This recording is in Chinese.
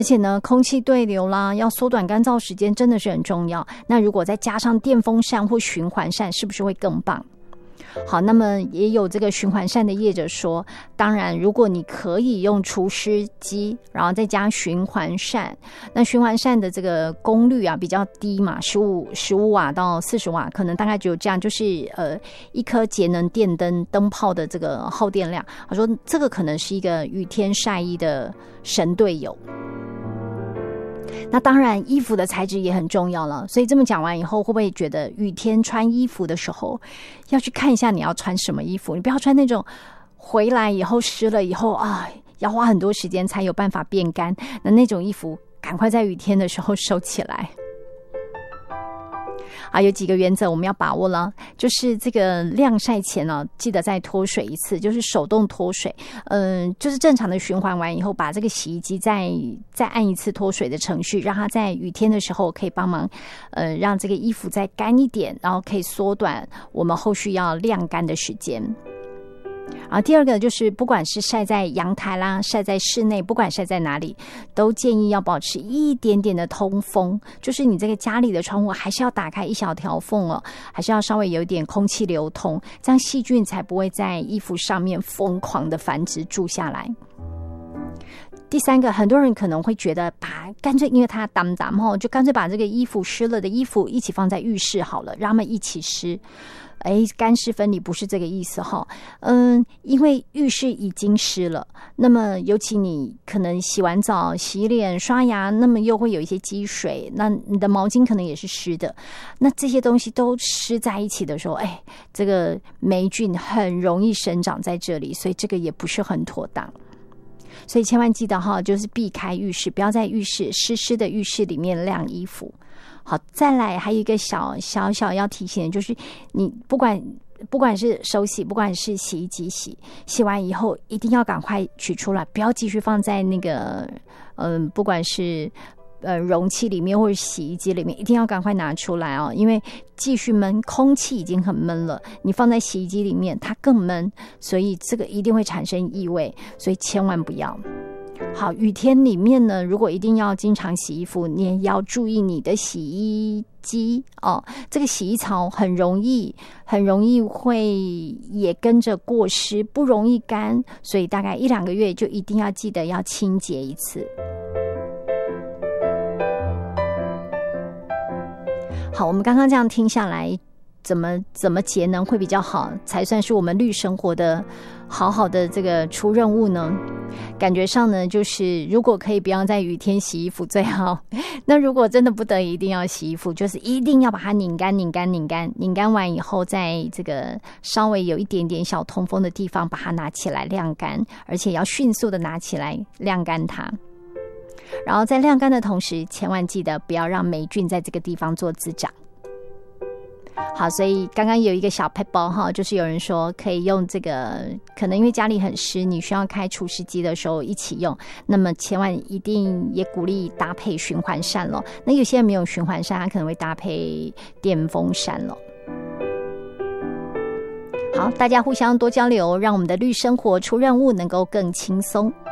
而且呢，空气对流啦，要缩短干燥时间，真的是很重要。那如果再加上电风扇或循环扇，是不是会更棒？好，那么也有这个循环扇的业者说，当然如果你可以用除湿机，然后再加循环扇，那循环扇的这个功率啊比较低嘛，15瓦到40瓦，可能大概只有这样，就是一颗节能电灯泡的这个耗电量。他说这个可能是一个雨天晒衣的神队友。那当然衣服的材质也很重要了，所以这么讲完以后，会不会觉得雨天穿衣服的时候要去看一下你要穿什么衣服？你不要穿那种回来以后湿了以后啊，要花很多时间才有办法变干，那种衣服赶快在雨天的时候收起来。有几个原则我们要把握了，就是这个晾晒前呢，记得再脱水一次，就是手动脱水。就是正常的循环完以后，把这个洗衣机再按一次脱水的程序，让它在雨天的时候可以帮忙，让这个衣服再干一点，然后可以缩短我们后续要晾干的时间。然后第二个就是不管是晒在阳台啦，晒在室内，不管晒在哪里，都建议要保持一点点的通风，就是你这个家里的窗户还是要打开一小条缝哦，还是要稍微有一点空气流通，这样细菌才不会在衣服上面疯狂的繁殖住下来。第三个，很多人可能会觉得干脆因为它挡就干脆把这个衣服湿了的衣服一起放在浴室好了，让它们一起湿。干湿分离不是这个意思哈。因为浴室已经湿了，那么尤其你可能洗完澡、洗脸、刷牙，那么又会有一些积水，那你的毛巾可能也是湿的，那这些东西都湿在一起的时候，这个霉菌很容易生长在这里，所以这个也不是很妥当。所以千万记得哈，就是避开浴室，不要在浴室湿的浴室里面晾衣服。好，再来还有一个小要提醒的，就是你不管是手洗，不管是洗衣机洗完以后，一定要赶快取出来，不要继续放在那个不管是容器里面或者洗衣机里面，一定要赶快拿出来哦，因为继续闷，空气已经很闷了，你放在洗衣机里面它更闷，所以这个一定会产生异味，所以千万不要。好，雨天里面呢，如果一定要经常洗衣服，你也要注意你的洗衣机哦，这个洗衣槽很容易会也跟着过湿，不容易干，所以大概1-2个月就一定要记得要清洁一次。好，我们刚刚这样听下来，怎么节能会比较好，才算是我们绿生活的好的这个出任务呢？感觉上呢，就是如果可以不要在雨天洗衣服最好。那如果真的不得已一定要洗衣服，就是一定要把它拧干完以后，在这个稍微有一点点小通风的地方把它拿起来晾干，而且要迅速的拿起来晾干它。然后在晾干的同时，千万记得不要让霉菌在这个地方做滋长。好，所以刚刚有一个小撇步哈，就是有人说可以用这个，可能因为家里很湿，你需要开除湿机的时候一起用，那么千万一定也鼓励搭配循环扇咯。那有些人没有循环扇，他可能会搭配电风扇咯。好，大家互相多交流，让我们的绿生活出任务能够更轻松。